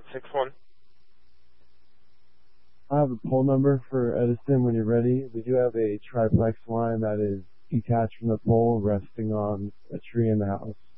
61. I have a poll number for Edison when you're ready. We do have a triplex line that is detached from the pole resting on a tree in the house.